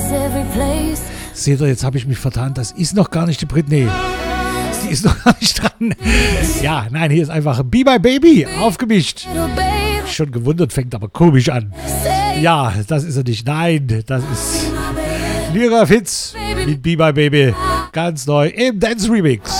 Seht ihr, jetzt habe ich mich vertan. Das ist noch gar nicht die Britney. Die ist noch gar nicht dran. Ja, nein, hier ist einfach Be My Baby aufgemischt. Schon gewundert, fängt aber komisch an. Ja, das ist er nicht. Nein, das ist Lyra Fitz mit Be My Baby. Ganz neu im Dance Remix.